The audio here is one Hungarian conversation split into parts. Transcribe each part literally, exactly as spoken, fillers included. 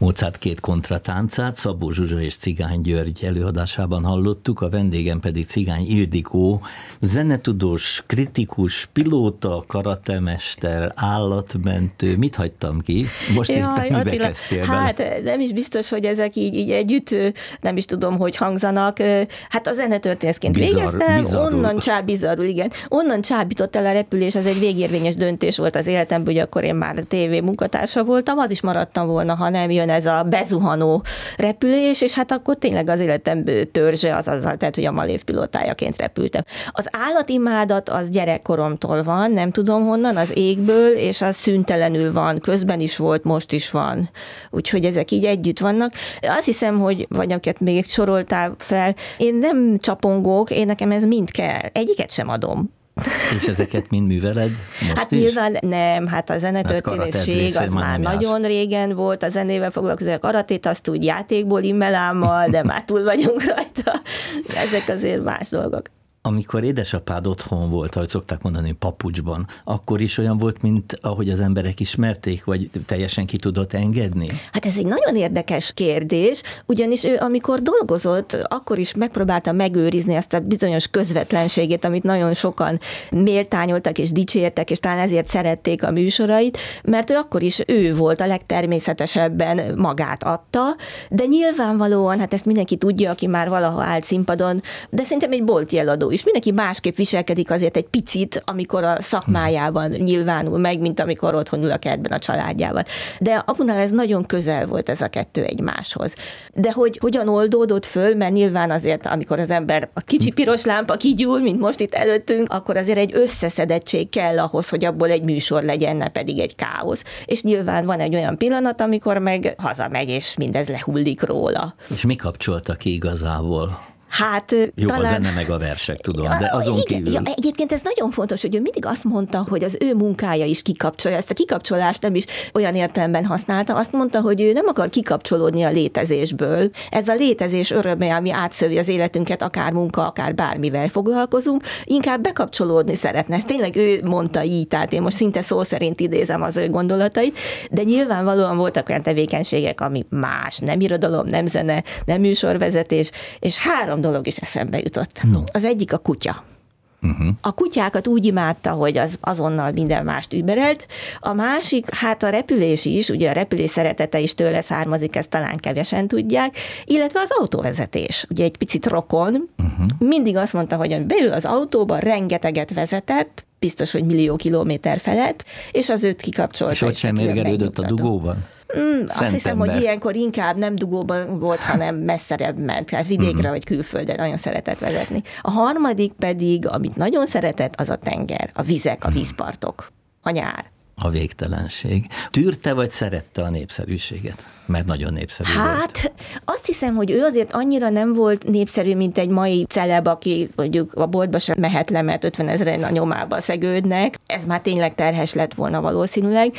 Mozart két kontratáncát Szabó Zsuzsa és Cigány György előadásában hallottuk, a vendégem pedig Cigány Ildikó, zenetudós, kritikus, pilóta, karatemester, állatmentő. Mit hagytam ki? Most Jaj, éppen mibe Attila, kezdtél hát bele? nem is biztos, hogy ezek így, így együtt, nem is tudom, hogy hangzanak. Hát a zenetörténészként végeztem, bizarrul. onnan csáb, bizarrul, igen. Onnan csábított el a repülés, ez egy végérvényes döntés volt az életemben, hogy akkor én már tévé munkatársa voltam, az is maradtam volna, ha nem jön ez a bezuhanó repülés, és hát akkor tényleg az életem törzse az azzal, tehát, hogy a Malév pilótájaként repültem. Az állatimádat az gyerekkoromtól van, nem tudom honnan, az égből, és az szüntelenül van, közben is volt, most is van. Úgyhogy ezek így együtt vannak. Azt hiszem, hogy, vagy amiket még soroltál fel, én nem csapongok, én nekem ez mind kell. Egyiket sem adom. És ezeket mind műveled most Hát is? nyilván nem, hát a zenetörténészség hát az már nagyon más. Régen volt, a zenével foglalkozó, a karatét azt úgy játékból immelámmal, de már túl vagyunk rajta. Ezek azért más dolgok. Amikor édesapád otthon volt, ahogy szokták mondani, papucsban, akkor is olyan volt, mint ahogy az emberek ismerték, vagy teljesen ki tudott engedni? Hát ez egy nagyon érdekes kérdés, ugyanis ő, amikor dolgozott, akkor is megpróbálta megőrizni ezt a bizonyos közvetlenségét, amit nagyon sokan méltányoltak és dicsértek, és talán ezért szerették a műsorait, mert ő akkor is ő volt a legtermészetesebben magát adta, de nyilvánvalóan, hát ezt mindenki tudja, aki már valaha állt színpadon, de szerintem egy bolti eladó és mindenki másképp viselkedik azért egy picit, amikor a szakmájában nyilvánul meg, mint amikor otthon ül a kertben a családjával. De apunál ez nagyon közel volt ez a kettő egymáshoz. De hogy hogyan oldódott föl, mert nyilván azért, amikor az ember a kicsi piros lámpa kigyúl, mint most itt előttünk, akkor azért egy összeszedettség kell ahhoz, hogy abból egy műsor legyen, ne pedig egy káosz. És nyilván van egy olyan pillanat, amikor meg hazamegy, és mindez lehullik róla. És mi kapcsolta ki igazából? Hát jó, talán... a zene meg a versek, tudom, de azon igen, kívül... Ja, egyébként ez nagyon fontos, hogy ő mindig azt mondta, hogy az ő munkája is kikapcsolja. Ezt a kikapcsolást nem is olyan értelemben használta. Azt mondta, hogy ő nem akar kikapcsolódni a létezésből. Ez a létezés öröme, ami átszövi az életünket, akár munka, akár bármivel foglalkozunk, inkább bekapcsolódni szeretne. Ezt tényleg ő mondta így, tehát én most szinte szó szerint idézem az ő gondolatait, de nyilvánvalóan voltak olyan tevékenységek, ami más, nem irodalom, nem zene, nem műsorvezetés, és három dolog is eszembe jutott. No. Az egyik a kutya. Uh-huh. A kutyákat úgy imádta, hogy az azonnal minden mást überelt. A másik, hát a repülés is, ugye a repülés szeretete is tőle származik, ezt talán kevesen tudják, illetve az autóvezetés. Ugye egy picit rokon. Uh-huh. Mindig azt mondta, hogy beül az autóba, rengeteget vezetett, biztos, hogy millió kilométer felett, és az őt kikapcsolta. És ott sem mérgelődött a dugóban? Mm, azt hiszem, ember. Hogy ilyenkor inkább nem dugóban volt, hanem messzerebb ment, tehát vidékre uh-huh. vagy külföldre nagyon szeretett vezetni. A harmadik pedig, amit nagyon szeretett, az a tenger, a vizek, a vízpartok, a nyár. A végtelenség. Tűrte vagy szerette a népszerűséget? Mert nagyon népszerű hát, volt. Hát azt hiszem, hogy ő azért annyira nem volt népszerű, mint egy mai celeb, aki mondjuk a boltba sem mehet le, mert ötven ezeren a nyomába szegődnek. Ez már tényleg terhes lett volna valószínűleg.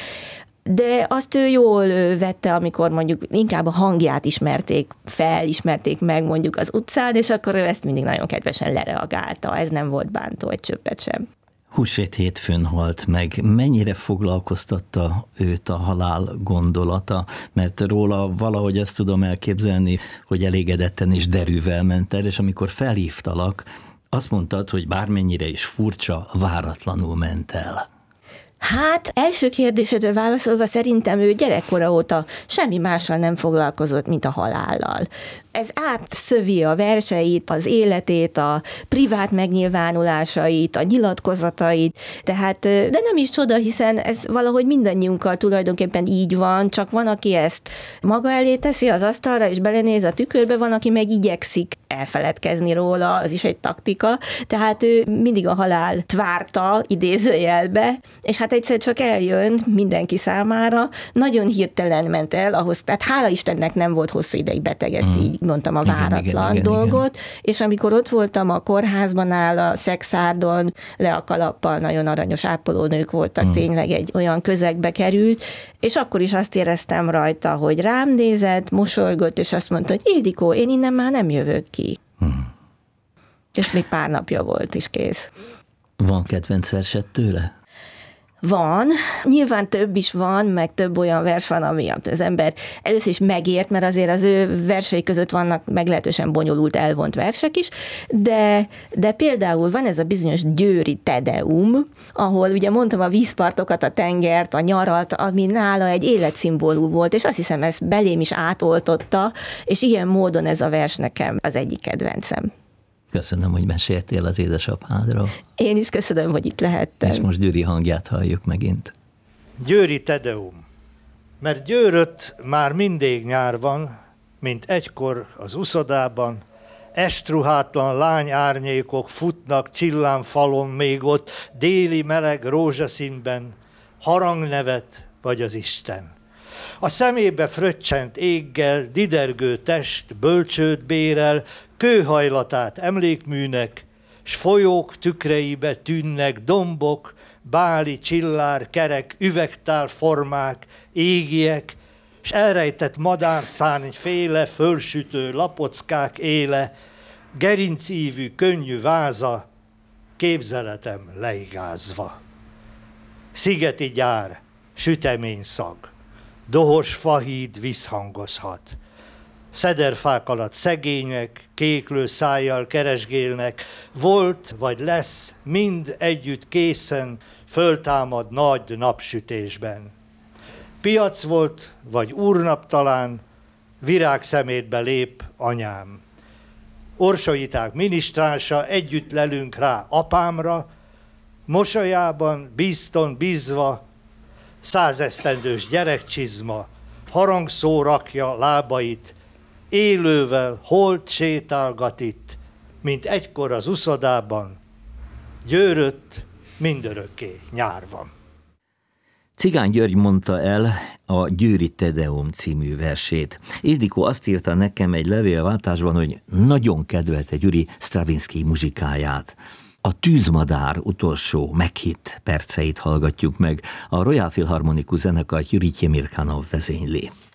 De azt ő jól vette, amikor mondjuk inkább a hangját ismerték fel, ismerték meg mondjuk az utcán, és akkor ő ezt mindig nagyon kedvesen lereagálta. Ez nem volt bántó egy csöppet sem. Húsvét hétfőn halt meg. Mennyire foglalkoztatta őt a halál gondolata? Mert róla valahogy azt tudom elképzelni, hogy elégedetten és derűvel ment el, és amikor felhívtalak, azt mondtad, hogy bármennyire is furcsa, váratlanul ment el. Hát első kérdésedre válaszolva szerintem ő gyerekkora óta semmi mással nem foglalkozott, mint a halállal. Ez átszövi a verseit, az életét, a privát megnyilvánulásait, a nyilatkozatait, tehát, de nem is csoda, hiszen ez valahogy mindannyiunkkal tulajdonképpen így van, csak van, aki ezt maga elé teszi az asztalra, és belenéz a tükörbe, van, aki meg igyekszik elfeledkezni róla, az is egy taktika, tehát ő mindig a halált várta idézőjelbe, és hát egyszer csak eljön mindenki számára, nagyon hirtelen ment el ahhoz, tehát hála Istennek nem volt hosszú ideig beteg, ezt hmm. így mondtam, a váratlan igen, igen, dolgot, igen. És amikor ott voltam a kórházban áll a szexárdon, le a kalappal, nagyon aranyos ápolónők voltak, hmm. tényleg egy olyan közegbe került, és akkor is azt éreztem rajta, hogy rám nézett, mosolygott, és azt mondta, hogy Ildikó, én innen már nem jövök ki. Hmm. És még pár napja volt, és kész. Van kedvenc verset tőle? Van, nyilván több is van, meg több olyan vers van, ami az ember először is megért, mert azért az ő versei között vannak meglehetősen bonyolult, elvont versek is, de, de például van ez a bizonyos győri Tedeum, ahol ugye mondtam a vízpartokat, a tengert, a nyarat, ami nála egy életszimbólum volt, és azt hiszem, ezt belém is átoltotta, és ilyen módon ez a vers nekem az egyik kedvencem. Köszönöm, hogy meséltél az édesapádról. Én is köszönöm, hogy itt lehettem. És most Győri hangját halljuk megint. Győri Tedeum. Mert Győrött már mindig nyár van, mint egykor az uszodában, estruhátlan lány árnyékok futnak csillámfalon még ott, déli meleg rózsaszínben, harangnevet vagy az Isten. A szemébe fröccsent éggel, didergő test bölcsőt bérel, kőhajlatát emlékműnek, s folyók tükreibe tűnnek dombok, báli, csillár, kerek, üvegtál formák, égiek, s elrejtett madárszárny féle, fölsütő lapockák éle, gerincívű, könnyű váza, képzeletem leigázva. Szigeti gyár, sütemény szag, dohos fahíd visszhangozhat. Szederfák alatt szegények, kéklő szájjal keresgélnek, volt vagy lesz, mind együtt készen, föltámad nagy napsütésben. Piac volt, vagy úrnap talán, virágszemétbe lép anyám. Orsolyiták minisztránsa, együtt lelünk rá apámra, mosolyában bízton bízva, százesztendős gyerekcsizma, harangszó rakja lábait, élővel holt sétálgat itt, mint egykor az uszodában, Győrött mindörökké nyár van. Cigány György mondta el a Győri Tedeum című versét. Ildikó azt írta nekem egy levélváltásban, hogy nagyon kedvelte Gyuri Stravinsky muzsikáját. A Tűzmadár utolsó meghitt perceit hallgatjuk meg. A Royal Philharmonikus zenekar Gyuri Tjemirkanov vezényli.